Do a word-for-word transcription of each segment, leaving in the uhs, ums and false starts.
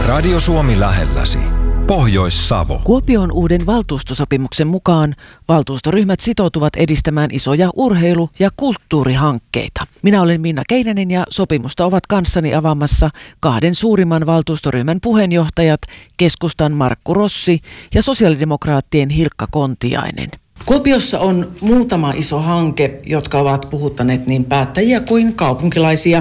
Radio Suomi lähelläsi. Pohjois-Savo. Kuopion uuden valtuustosopimuksen mukaan valtuustoryhmät sitoutuvat edistämään isoja urheilu- ja kulttuurihankkeita. Minä olen Minna Keinänen ja sopimusta ovat kanssani avaamassa kahden suurimman valtuustoryhmän puheenjohtajat, keskustan Markku Rossi ja sosiaalidemokraattien Hilkka Kontiainen. Kuopiossa on muutama iso hanke, jotka ovat puhuttaneet niin päättäjiä kuin kaupunkilaisia.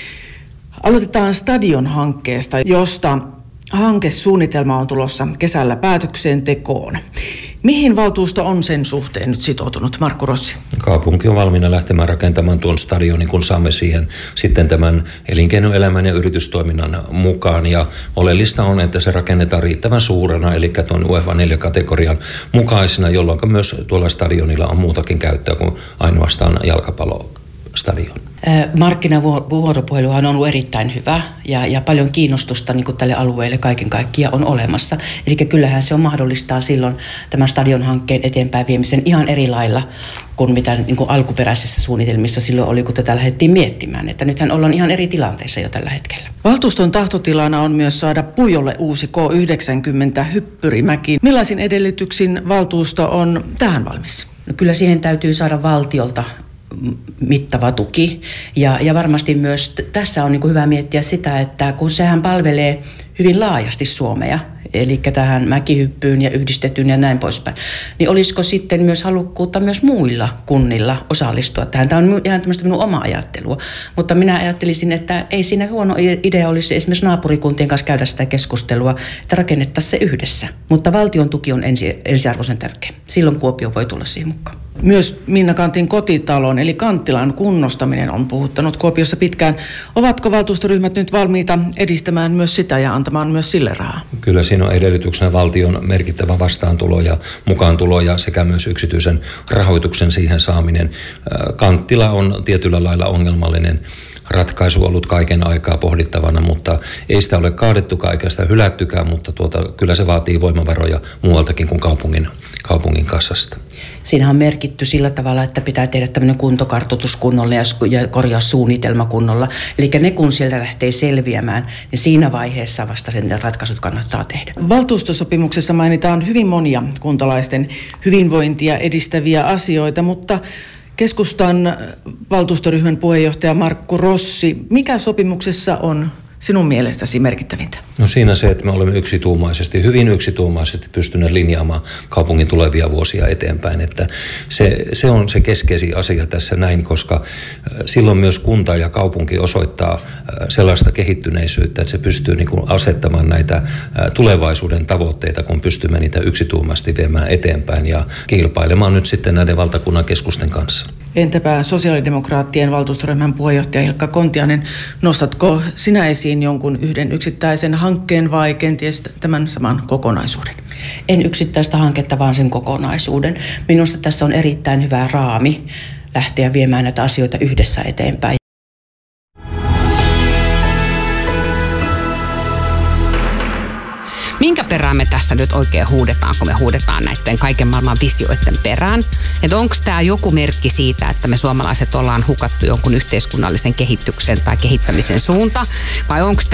Aloitetaan Stadion-hankkeesta, josta hankesuunnitelma on tulossa kesällä päätöksentekoon. Mihin valtuusto on sen suhteen nyt sitoutunut, Markku Rossi? Kaupunki on valmiina lähtemään rakentamaan tuon stadionin, kun saamme siihen sitten tämän elinkeinoelämän ja yritystoiminnan mukaan. Ja oleellista on, että se rakennetaan riittävän suurena, eli tuon UEFA neljä kategorian mukaisena, jolloin myös tuolla stadionilla on muutakin käyttöä kuin ainoastaan jalkapallostadion. Markkinavuoropuheluhan on ollut erittäin hyvä ja, ja paljon kiinnostusta niin kuin tälle alueelle kaiken kaikkiaan on olemassa. Eli kyllähän se on mahdollistaa silloin tämän stadionhankkeen eteenpäin viemisen ihan eri lailla kuin mitä niin kuin alkuperäisessä suunnitelmissa silloin oli, kun tätä lähdettiin miettimään. Että nythän ollaan ihan eri tilanteessa jo tällä hetkellä. Valtuuston tahtotilana on myös saada Pujolle uusi K yhdeksänkymmentä hyppyrimäki. Millaisin edellytyksin valtuusto on tähän valmis? No kyllä siihen täytyy saada valtiolta mittava tuki. Ja, ja varmasti myös t- tässä on niin kuin hyvä miettiä sitä, että kun sehän palvelee hyvin laajasti Suomea, eli tähän mäkihyppyyn ja yhdistetyn ja näin poispäin, niin olisiko sitten myös halukkuutta myös muilla kunnilla osallistua tähän? Tämä on ihan tämmöistä minun omaa ajattelua, mutta minä ajattelisin, että ei siinä huono idea olisi esimerkiksi naapurikuntien kanssa käydä sitä keskustelua, että rakennettaisiin se yhdessä. Mutta valtion tuki on ensi, ensiarvoisen tärkeä. Silloin Kuopio voi tulla siihen mukaan. Myös Minna Kantin kotitalon eli Kanttilan kunnostaminen on puhuttanut Kuopiossa pitkään. Ovatko valtuustoryhmät nyt valmiita edistämään myös sitä ja antamaan myös sille rahaa? Kyllä siinä on edellytyksenä valtion merkittävä vastaantulo ja mukaantulo ja sekä myös yksityisen rahoituksen siihen saaminen. Kanttila on tietyllä lailla ongelmallinen ratkaisu ollut kaiken aikaa pohdittavana, mutta ei sitä ole kaadettukaan eikä sitä hylättykään, mutta tuota, kyllä se vaatii voimavaroja muualtakin kuin kaupungin, kaupungin kassasta. Siinä on merkitty sillä tavalla, että pitää tehdä tämmöinen kuntokartoitus kunnolla ja korjaussuunnitelma kunnolla. Eli ne kun sieltä lähtee selviämään, niin siinä vaiheessa vasta sen ratkaisut kannattaa tehdä. Valtuustosopimuksessa mainitaan hyvin monia kuntalaisten hyvinvointia edistäviä asioita, mutta keskustan valtuustoryhmän puheenjohtaja Markku Rossi, mikä sopimuksessa on sinun mielestäsi merkittävintä? No siinä se, että me olemme yksituumaisesti, hyvin yksituumaisesti pystyneet linjaamaan kaupungin tulevia vuosia eteenpäin. Että se, se on se keskeisin asia tässä näin, koska silloin myös kunta ja kaupunki osoittaa sellaista kehittyneisyyttä, että se pystyy niin kuin asettamaan näitä tulevaisuuden tavoitteita, kun pystymme niitä yksituumaisesti viemään eteenpäin ja kilpailemaan nyt sitten näiden valtakunnan keskusten kanssa. Entäpä sosiaalidemokraattien valtuustoryhmän puheenjohtaja Hilkka Kontiainen, nostatko sinä esiin jonkun yhden yksittäisen hankkeen vai kenties tämän saman kokonaisuuden? En yksittäistä hanketta, vaan sen kokonaisuuden. Minusta tässä on erittäin hyvä raami lähteä viemään näitä asioita yhdessä eteenpäin. Minkä perään me tässä nyt oikein huudetaan, kun me huudetaan näiden kaiken maailman visioiden perään? Että onko tämä joku merkki siitä, että me suomalaiset ollaan hukattu jonkun yhteiskunnallisen kehityksen tai kehittämisen suunta? Vai onko